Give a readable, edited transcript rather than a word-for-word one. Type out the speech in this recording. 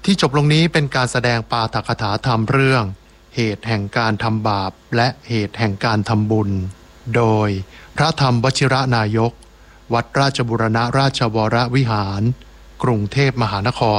ที่จบลงนี้เป็นการแสดงปาฐกถาธรรมเรื่องเหตุแห่งการทำบาปและเหตุแห่งการทำบุญโดยพระธรรมวชิรนายกวัดราชบูรณราชวรวิหารกรุงเทพมหานคร